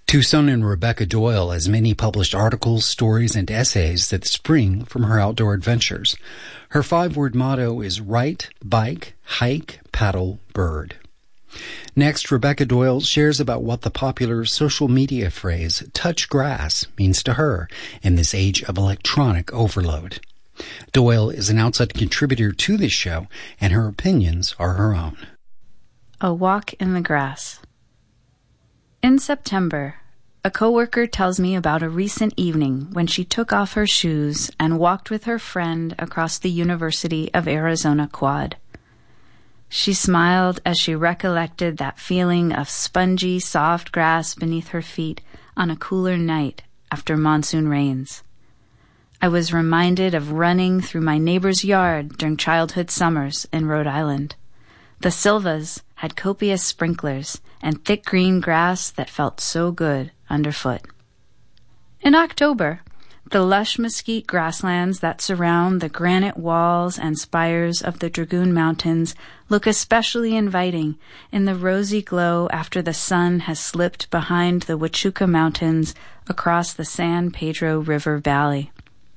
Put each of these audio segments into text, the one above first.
Tucson and Rebecca Doyle has many published articles, stories, and essays that spring from her outdoor adventures. Her 5-word motto is write, bike, hike, paddle, bird. Next, Rebecca Doyle shares about what the popular social media phrase touch grass means to her in this age of electronic overload. Doyle is an outside contributor to this show, and her opinions are her own. A walk in the grass. In September, a coworker tells me about a recent evening when she took off her shoes and walked with her friend across the University of Arizona quad. She smiled as she recollected that feeling of spongy, soft grass beneath her feet on a cooler night after monsoon rains. I was reminded of running through my neighbor's yard during childhood summers in Rhode Island. The Silvas had copious sprinklers and thick green grass that felt so good underfoot. In October, the lush mesquite grasslands that surround the granite walls and spires of the Dragoon Mountains look especially inviting in the rosy glow after the sun has slipped behind the Huachuca Mountains across the San Pedro River Valley.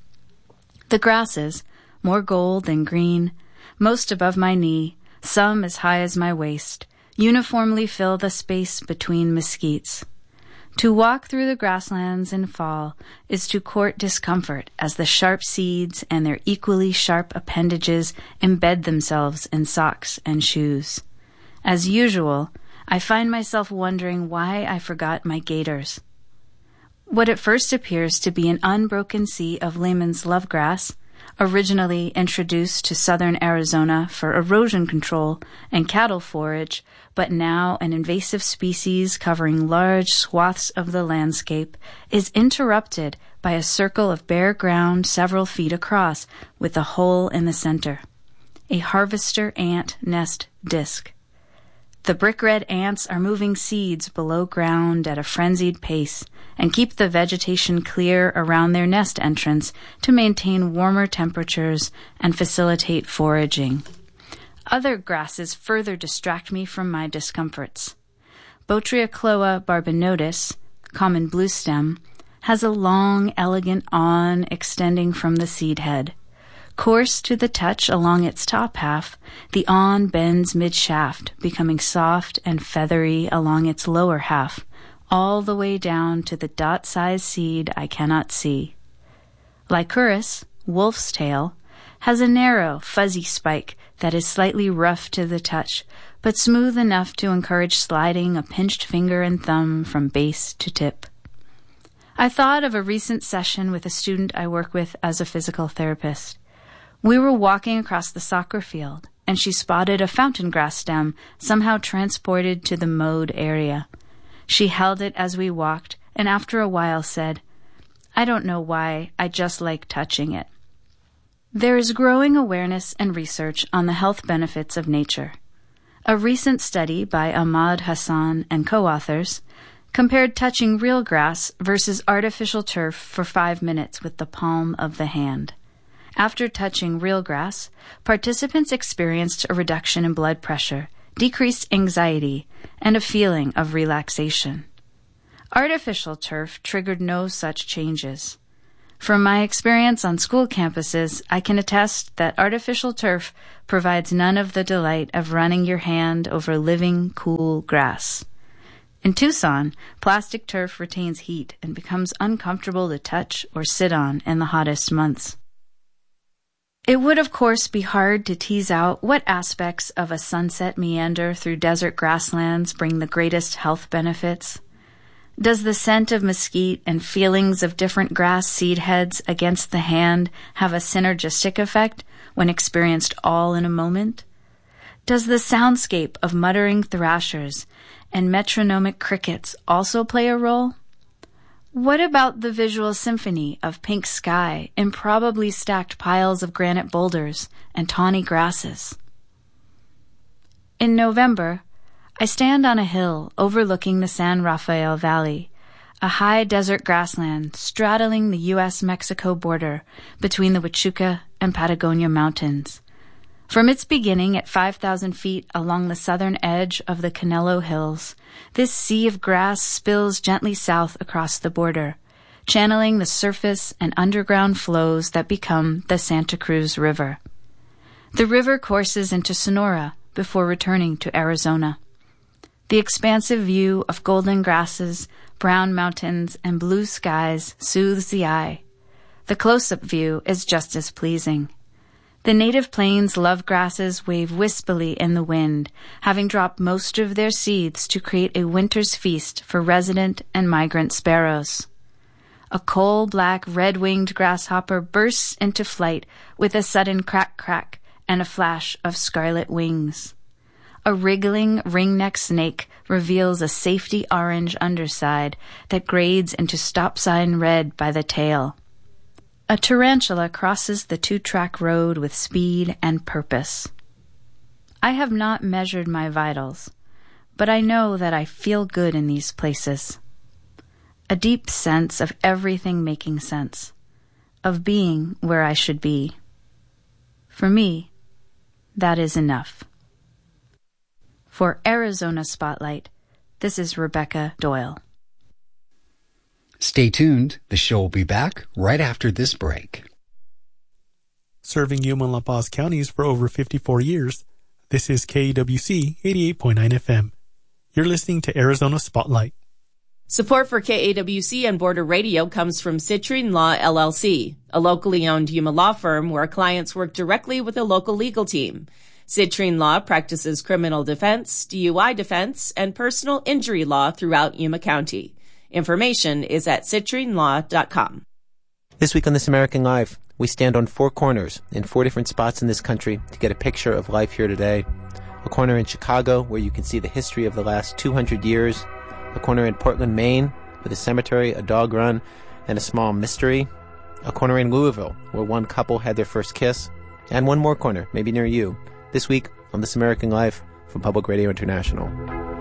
The grasses, more gold than green, most above my knee, some as high as my waist, uniformly fill the space between mesquites. To walk through the grasslands in fall is to court discomfort as the sharp seeds and their equally sharp appendages embed themselves in socks and shoes. As usual, I find myself wondering why I forgot my gaiters. What at first appears to be an unbroken sea of Lehman's lovegrass, originally introduced to southern Arizona for erosion control and cattle forage, but now an invasive species covering large swaths of the landscape, is interrupted by a circle of bare ground several feet across with a hole in the center. A harvester ant nest disc. The brick-red ants are moving seeds below ground at a frenzied pace and keep the vegetation clear around their nest entrance to maintain warmer temperatures and facilitate foraging. Other grasses further distract me from my discomforts. Botriacloa barbinotis, common bluestem, has a long, elegant awn extending from the seed head. Coarse to the touch along its top half, the awn bends mid-shaft, becoming soft and feathery along its lower half, all the way down to the dot-sized seed I cannot see. Lycurus, wolf's tail, has a narrow, fuzzy spike that is slightly rough to the touch, but smooth enough to encourage sliding a pinched finger and thumb from base to tip. I thought of a recent session with a student I work with as a physical therapist. We were walking across the soccer field, and she spotted a fountain grass stem somehow transported to the mowed area. She held it as we walked, and after a while said, "I don't know why, I just like touching it." There is growing awareness and research on the health benefits of nature. A recent study by Ahmad Hassan and co-authors compared touching real grass versus artificial turf for 5 minutes with the palm of the hand. After touching real grass, participants experienced a reduction in blood pressure, decreased anxiety, and a feeling of relaxation. Artificial turf triggered no such changes. From my experience on school campuses, I can attest that artificial turf provides none of the delight of running your hand over living, cool grass. In Tucson, plastic turf retains heat and becomes uncomfortable to touch or sit on in the hottest months. It would, of course, be hard to tease out what aspects of a sunset meander through desert grasslands bring the greatest health benefits. Does the scent of mesquite and feelings of different grass seed heads against the hand have a synergistic effect when experienced all in a moment? Does the soundscape of muttering thrashers and metronomic crickets also play a role? What about the visual symphony of pink sky, improbably stacked piles of granite boulders, and tawny grasses? In November, I stand on a hill overlooking the San Rafael Valley, a high desert grassland straddling the U.S.-Mexico border between the Huachuca and Patagonia Mountains. From its beginning at 5,000 feet along the southern edge of the Canelo Hills, this sea of grass spills gently south across the border, channeling the surface and underground flows that become the Santa Cruz River. The river courses into Sonora before returning to Arizona. The expansive view of golden grasses, brown mountains, and blue skies soothes the eye. The close-up view is just as pleasing. The native plains love grasses wave wispily in the wind, having dropped most of their seeds to create a winter's feast for resident and migrant sparrows. A coal-black, red-winged grasshopper bursts into flight with a sudden crack-crack and a flash of scarlet wings. A wriggling ringneck snake reveals a safety orange underside that grades into stop sign red by the tail. A tarantula crosses the two-track road with speed and purpose. I have not measured my vitals, but I know that I feel good in these places. A deep sense of everything making sense, of being where I should be. For me, that is enough. For Arizona Spotlight, this is Rebecca Doyle. Stay tuned. The show will be back right after this break. Serving Yuma and La Paz counties for over 54 years, this is KAWC 88.9 FM. You're listening to Arizona Spotlight. Support for KAWC and Border Radio comes from Citrine Law, LLC, a locally owned Yuma law firm where clients work directly with a local legal team. Citrine Law practices criminal defense, DUI defense, and personal injury law throughout Yuma County. Information is at citrinelaw.com. This week on This American Life, we stand on four corners in four different spots in this country to get a picture of life here today. A corner in Chicago where you can see the history of the last 200 years. A corner in Portland, Maine with a cemetery, a dog run, and a small mystery. A corner in Louisville where one couple had their first kiss. And one more corner, maybe near you, this week on This American Life from Public Radio International.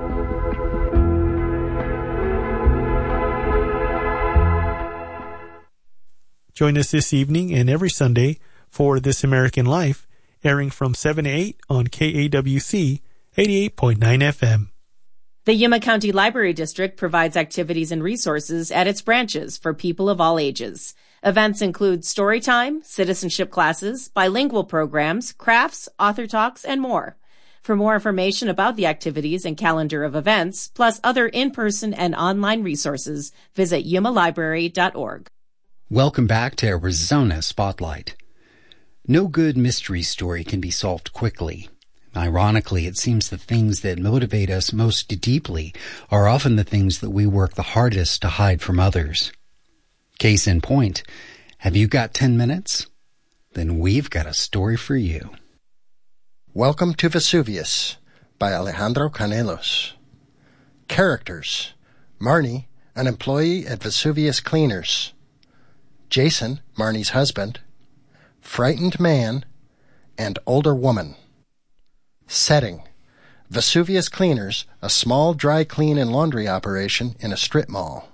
Join us this evening and every Sunday for This American Life, airing from 7 to 8 on KAWC 88.9 FM. The Yuma County Library District provides activities and resources at its branches for people of all ages. Events include story time, citizenship classes, bilingual programs, crafts, author talks, and more. For more information about the activities and calendar of events, plus other in-person and online resources, visit yumalibrary.org. Welcome back to Arizona Spotlight. No good mystery story can be solved quickly. Ironically, it seems the things that motivate us most deeply are often the things that we work the hardest to hide from others. Case in point, have you got 10 minutes? Then we've got a story for you. Welcome to Vesuvius by Alejandro Canelos. Characters: Marnie, an employee at Vesuvius Cleaners. Jason, Marnie's husband. Frightened man and older woman. Setting: Vesuvius Cleaners, a small dry clean and laundry operation in a strip mall.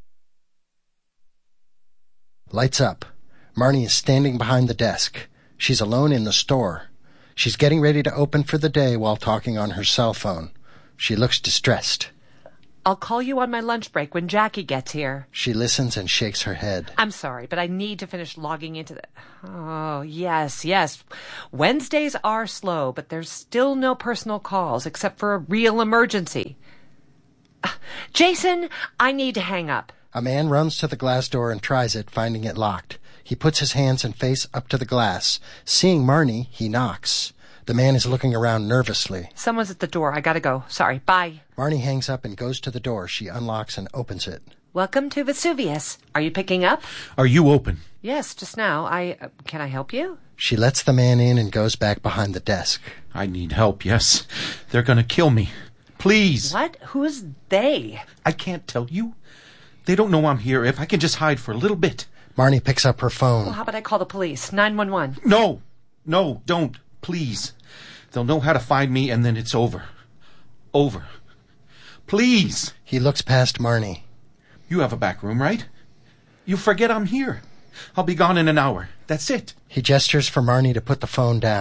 Lights up. Marnie is standing behind the desk. She's alone in the store. She's getting ready to open for the day while talking on her cell phone. She looks distressed. I'll call you on my lunch break when Jackie gets here. She listens and shakes her head. I'm sorry, but I need to finish logging into the... Oh, yes. Wednesdays are slow, but there's still no personal calls except for a real emergency. Jason, I need to hang up. A man runs to the glass door and tries it, finding it locked. He puts his hands and face up to the glass. Seeing Marnie, he knocks. The man is looking around nervously. Someone's at the door. I gotta go. Sorry. Bye. Marnie hangs up and goes to the door. She unlocks and opens it. Welcome to Vesuvius. Are you picking up? Are you open? Yes, just now. Can I help you? She lets the man in and goes back behind the desk. I need help, yes. They're gonna kill me. Please. What? Who's they? I can't tell you. They don't know I'm here. If I can just hide for a little bit. Marnie picks up her phone. Well, how about I call the police? 911. No, don't. Please. They'll know how to find me and then it's over. Over. Please. He looks past Marnie. You have a back room, right? You forget I'm here. I'll be gone in an hour. That's it. He gestures for Marnie to put the phone down.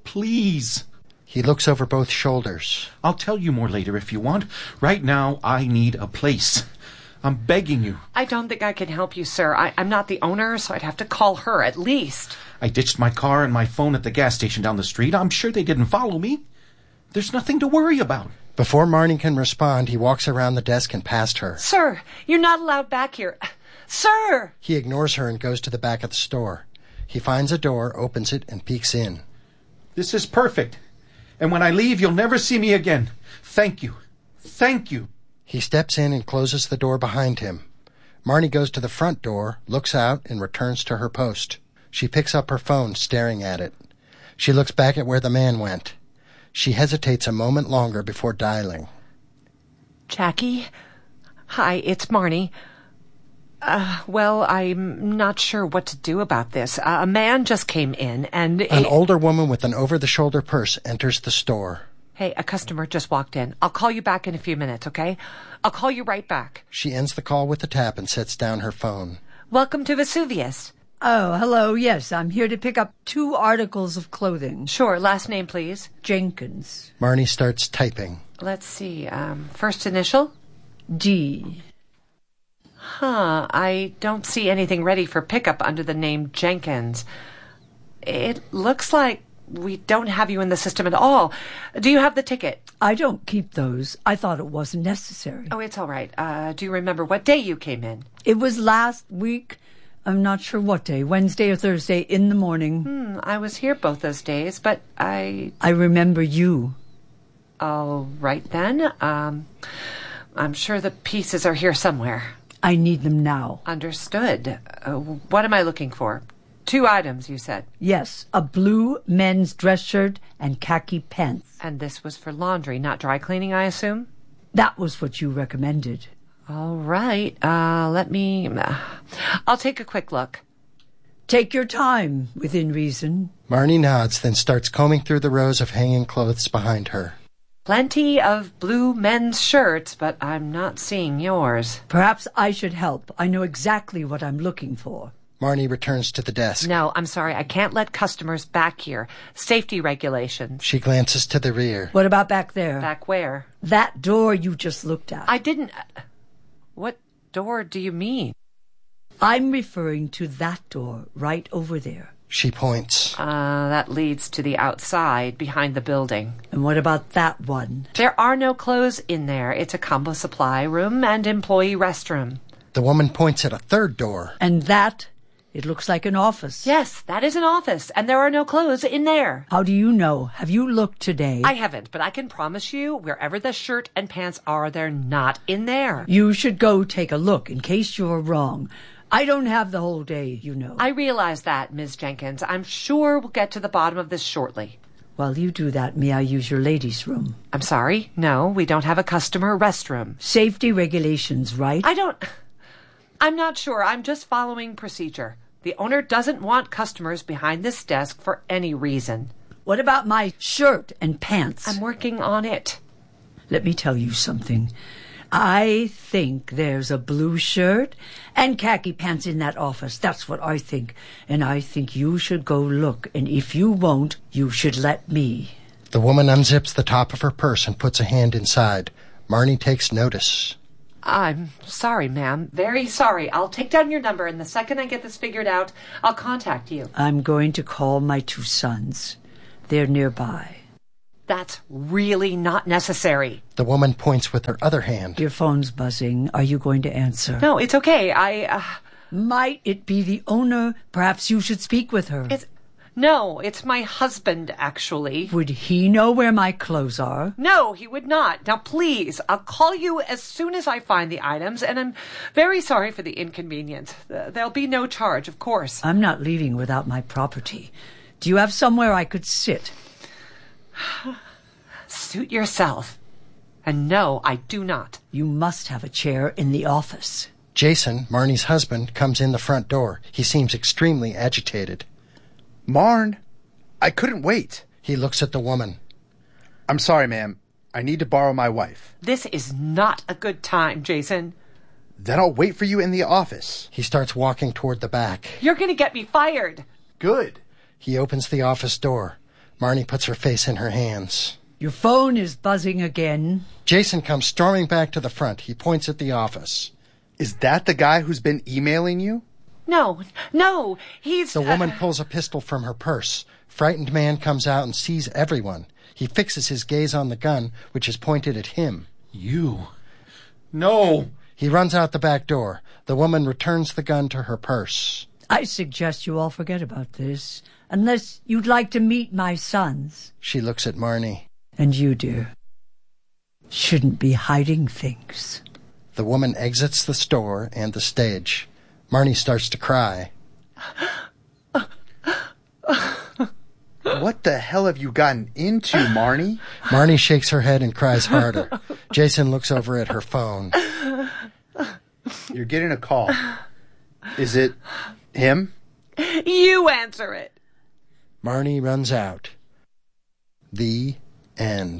Please. He looks over both shoulders. I'll tell you more later if you want. Right now, I need a place. I'm begging you. I don't think I can help you, sir. I'm not the owner, so I'd have to call her at least. I ditched my car and my phone at the gas station down the street. I'm sure they didn't follow me. There's nothing to worry about. Before Marnie can respond, he walks around the desk and past her. Sir, you're not allowed back here. Sir! He ignores her and goes to the back of the store. He finds a door, opens it, and peeks in. This is perfect. And when I leave, you'll never see me again. Thank you. Thank you. He steps in and closes the door behind him. Marnie goes to the front door, looks out, and returns to her post. She picks up her phone, staring at it. She looks back at where the man went. She hesitates a moment longer before dialing. Jackie? Hi, it's Marnie. Well, I'm not sure what to do about this. A man just came in and... An older woman with an over-the-shoulder purse enters the store. Hey, a customer just walked in. I'll call you back in a few minutes, okay? I'll call you right back. She ends the call with a tap and sets down her phone. Welcome to Vesuvius. Oh, hello. Yes, I'm here to pick up 2 articles of clothing. Sure, last name, please. Jenkins. Marnie starts typing. Let's see, first initial? D. I don't see anything ready for pickup under the name Jenkins. It looks like we don't have you in the system at all. Do you have the ticket? I don't keep those. I thought it wasn't necessary. Oh, it's all right. Do you remember what day you came in? It was last week. I'm not sure what day, Wednesday or Thursday in the morning. I was here both those days, but I remember you. All right, then. I'm sure the pieces are here somewhere. I need them now. Understood. What am I looking for? 2 items, you said? Yes, a blue men's dress shirt and khaki pants. And this was for laundry, not dry cleaning, I assume? That was what you recommended. All right. I'll take a quick look. Take your time, within reason. Marnie nods, then starts combing through the rows of hanging clothes behind her. Plenty of blue men's shirts, but I'm not seeing yours. Perhaps I should help. I know exactly what I'm looking for. Marnie returns to the desk. No, I'm sorry. I can't let customers back here. Safety regulations. She glances to the rear. What about back there? Back where? That door you just looked at. I didn't... What door do you mean? I'm referring to that door right over there. She points. That leads to the outside, behind the building. And what about that one? There are no clothes in there. It's a combo supply room and employee restroom. The woman points at a third door. And that? It looks like an office. Yes, that is an office, and there are no clothes in there. How do you know? Have you looked today? I haven't, but I can promise you, wherever the shirt and pants are, they're not in there. You should go take a look, in case you're wrong. I don't have the whole day, you know. I realize that, Ms. Jenkins. I'm sure we'll get to the bottom of this shortly. While you do that, may I use your ladies' room? I'm sorry? No, we don't have a customer restroom. Safety regulations, right? I'm not sure. I'm just following procedure. The owner doesn't want customers behind this desk for any reason. What about my shirt and pants? I'm working on it. Let me tell you something. I think there's a blue shirt and khaki pants in that office. That's what I think. And I think you should go look. And if you won't, you should let me. The woman unzips the top of her purse and puts a hand inside. Marnie takes notice. I'm sorry, ma'am. Very sorry. I'll take down your number, and the second I get this figured out, I'll contact you. I'm going to call my 2 sons. They're nearby. That's really not necessary. The woman points with her other hand. Your phone's buzzing. Are you going to answer? No, it's okay. Might it be the owner? Perhaps you should speak with her. No, it's my husband, actually. Would he know where my clothes are? No, he would not. Now, please, I'll call you as soon as I find the items, and I'm very sorry for the inconvenience. There'll be no charge, of course. I'm not leaving without my property. Do you have somewhere I could sit? Suit yourself. And no, I do not. You must have a chair in the office. Jason, Marnie's husband, comes in the front door. He seems extremely agitated. Marn, I couldn't wait. He looks at the woman. I'm sorry, ma'am. I need to borrow my wife. This is not a good time, Jason. Then I'll wait for you in the office. He starts walking toward the back. You're going to get me fired. Good. He opens the office door. Marnie puts her face in her hands. Your phone is buzzing again. Jason comes storming back to the front. He points at the office. Is that the guy who's been emailing you? No, he's... The woman pulls a pistol from her purse. Frightened man comes out and sees everyone. He fixes his gaze on the gun, which is pointed at him. You? No! He runs out the back door. The woman returns the gun to her purse. I suggest you all forget about this, unless you'd like to meet my sons. She looks at Marnie. And you, dear, shouldn't be hiding things. The woman exits the store and the stage. Marnie starts to cry. What the hell have you gotten into, Marnie? Marnie shakes her head and cries harder. Jason looks over at her phone. You're getting a call. Is it him? You answer it. Marnie runs out. The end.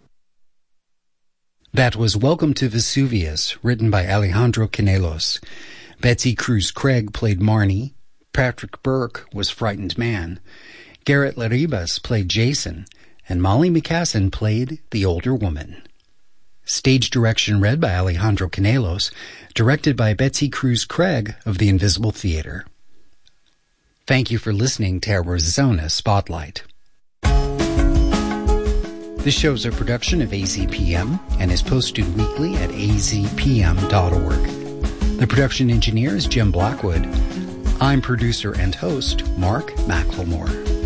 That was Welcome to Vesuvius, written by Alejandro Canelos. Betsy Cruz Craig played Marnie. Patrick Burke was Frightened Man. Garrett Larribas played Jason, and Molly McCassin played the older woman. Stage direction read by Alejandro Canelos, directed by Betsy Cruz Craig of the Invisible Theater. Thank you for listening to Arizona Spotlight. This show is a production of AZPM and is posted weekly at azpm.org. The production engineer is Jim Blackwood. I'm producer and host Mark McLemore.